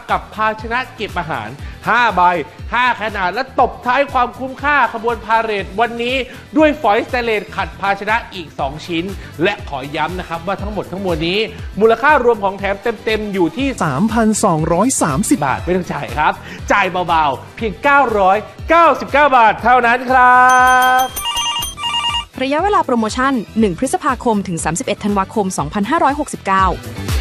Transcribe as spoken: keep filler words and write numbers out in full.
กับภาชนะเก็บอาหารห้าใบห้าขนาดและตบท้ายความคุ้มค่าขบวนพาเหรดวันนี้ด้วยฝอยสเตนเลสขัดภาชนะอีกสองชิ้นและขอย้ำนะครับว่าทั้งหมดทั้งมวลนี้มูลค่ารวมของแถมเต็มๆอยู่ที่สามพันสองร้อยสามสิบบาทไม่ต้องจ่ายครับจ่ายเบาๆเพียงเก้าร้อยเก้าสิบเก้าบาทเท่านั้นครับระยะเวลาโปรโมชั่นหนึ่งพฤษภาคมถึงสามสิบเอ็ดธันวาคมสองพันห้าร้อยหกสิบเก้า